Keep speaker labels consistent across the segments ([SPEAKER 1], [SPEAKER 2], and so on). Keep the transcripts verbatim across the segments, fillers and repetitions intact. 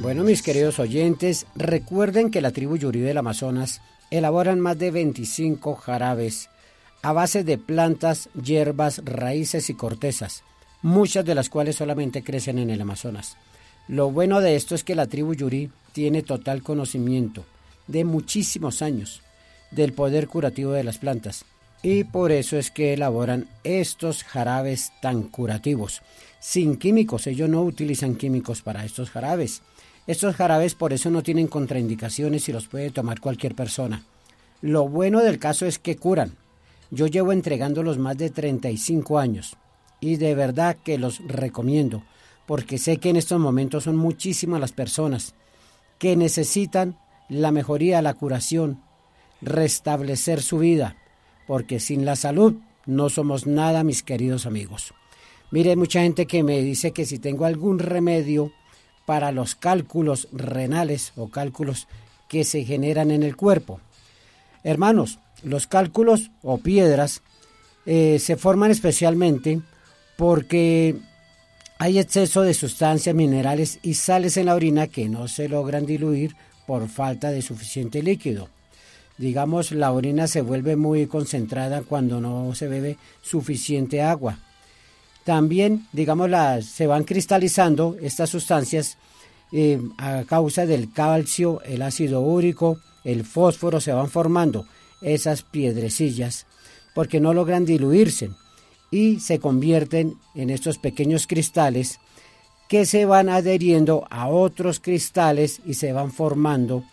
[SPEAKER 1] Bueno, mis queridos oyentes, recuerden que la tribu Yuri del Amazonas elaboran más de veinticinco jarabes a base de plantas, hierbas, raíces y cortezas, muchas de las cuales solamente crecen en el Amazonas. Lo bueno de esto es que la tribu Yuri tiene total conocimiento de muchísimos años del poder curativo de las plantas y por eso es que elaboran estos jarabes tan curativos. Sin químicos, ellos no utilizan químicos para estos jarabes. Estos jarabes por eso no tienen contraindicaciones y los puede tomar cualquier persona. Lo bueno del caso es que curan. Yo llevo entregándolos más de treinta y cinco años y de verdad que los recomiendo porque sé que en estos momentos son muchísimas las personas que necesitan la mejoría, la curación, restablecer su vida, porque sin la salud no somos nada, mis queridos amigos. Mire, hay mucha gente que me dice que si tengo algún remedio para los cálculos renales o cálculos que se generan en el cuerpo. Hermanos, los cálculos o piedras eh, se forman especialmente porque hay exceso de sustancias, minerales y sales en la orina que no se logran diluir por falta de suficiente líquido. Digamos, la orina se vuelve muy concentrada cuando no se bebe suficiente agua. También, digamos, la, se van cristalizando estas sustancias eh, a causa del calcio, el ácido úrico, el fósforo, se van formando esas piedrecillas porque no logran diluirse y se convierten en estos pequeños cristales que se van adheriendo a otros cristales y se van formando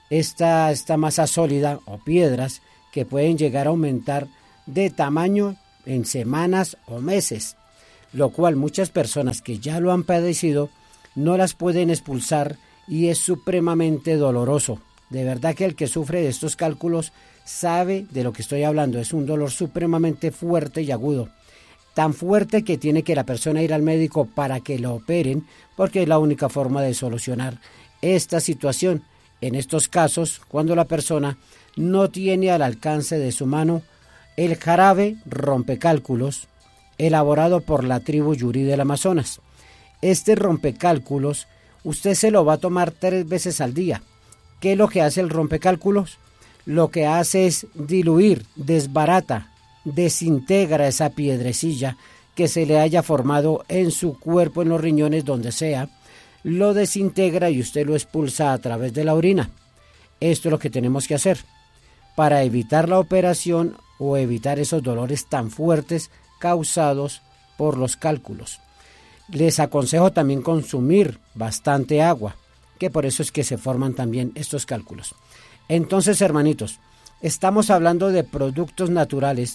[SPEAKER 1] esta, esta masa sólida o piedras que pueden llegar a aumentar de tamaño en semanas o meses, lo cual muchas personas que ya lo han padecido no las pueden expulsar y es supremamente doloroso. De verdad que el que sufre de estos cálculos sabe de lo que estoy hablando, es un dolor supremamente fuerte y agudo. Tan fuerte que tiene que la persona ir al médico para que lo operen, porque es la única forma de solucionar esta situación. En estos casos, cuando la persona no tiene al alcance de su mano el jarabe rompecálculos, elaborado por la tribu Yuri del Amazonas. Este rompecálculos, usted se lo va a tomar tres veces al día. ¿Qué es lo que hace el rompecálculos? Lo que hace es diluir, desbarata, desintegra esa piedrecilla que se le haya formado en su cuerpo, en los riñones, donde sea, lo desintegra y usted lo expulsa a través de la orina. Esto es lo que tenemos que hacer para evitar la operación o evitar esos dolores tan fuertes causados por los cálculos. Les aconsejo también consumir bastante agua, que por eso es que se forman también estos cálculos. Entonces, hermanitos, estamos hablando de productos naturales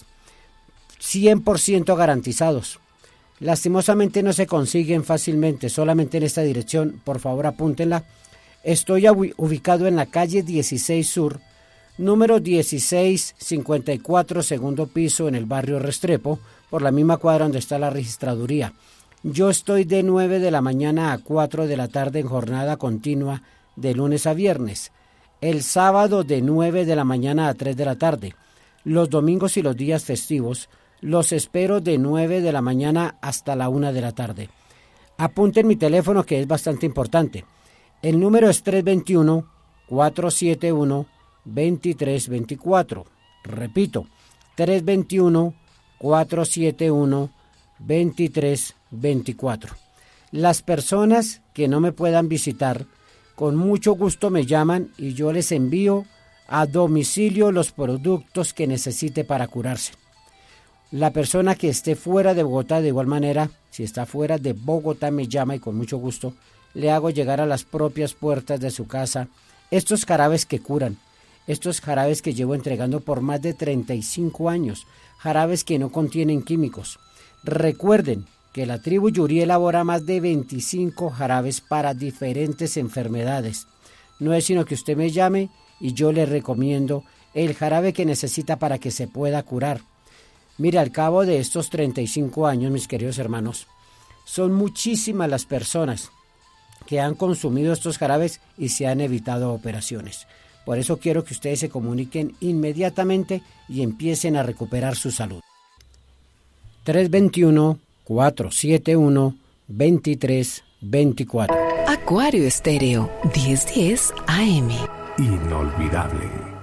[SPEAKER 1] cien por ciento garantizados. Lastimosamente no se consiguen fácilmente, solamente en esta dirección, por favor apúntenla. Estoy ubicado en la calle dieciséis Sur, número dieciséis cincuenta y cuatro, segundo piso, en el barrio Restrepo, por la misma cuadra donde está la registraduría. Yo estoy de nueve de la mañana a cuatro de la tarde en jornada continua de lunes a viernes. El sábado de nueve de la mañana a tres de la tarde. Los domingos y los días festivos los espero de nueve de la mañana hasta la una de la tarde. Apunten mi teléfono que es bastante importante. El número es tres dos uno, cuatro siete uno, dos tres dos cuatro. Repito, tres dos uno, cuatro siete uno, dos tres dos cuatro. Las personas que no me puedan visitar, con mucho gusto me llaman y yo les envío a domicilio los productos que necesite para curarse. La persona que esté fuera de Bogotá, de igual manera, si está fuera de Bogotá, me llama y con mucho gusto le hago llegar a las propias puertas de su casa estos jarabes que curan, estos jarabes que llevo entregando por más de treinta y cinco años, jarabes que no contienen químicos. Recuerden que la tribu Yuri elabora más de veinticinco jarabes para diferentes enfermedades. No es sino que usted me llame y yo le recomiendo el jarabe que necesita para que se pueda curar. Mire, al cabo de estos treinta y cinco años, mis queridos hermanos, son muchísimas las personas que han consumido estos jarabes y se han evitado operaciones. Por eso quiero que ustedes se comuniquen inmediatamente y empiecen a recuperar su salud. tres dos uno, cuatro siete uno, dos tres veinticuatro.
[SPEAKER 2] Acuario Estéreo, diez diez A M.
[SPEAKER 3] Inolvidable.